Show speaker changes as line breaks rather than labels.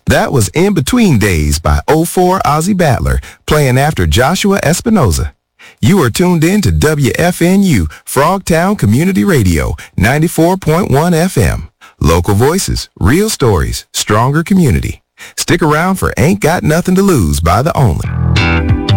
That was In Between Days by '04 Ozzy Battler, playing after Joshua Espinoza. You are tuned in to WFNU, Frogtown Community Radio, 94.1 FM. Local voices, real stories, stronger community. Stick around for Ain't Got Nothing to Lose by The Only.